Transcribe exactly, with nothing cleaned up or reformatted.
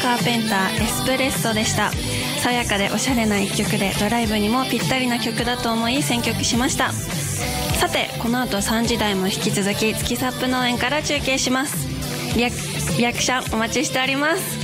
カーペンターエスプレッソでした。爽やかでおしゃれないっきょくでドライブにもぴったりな曲だと思い選曲しました。さてこの後さんじ台も引き続き月サップ農園から中継します。リアクリアクションお待ちしております。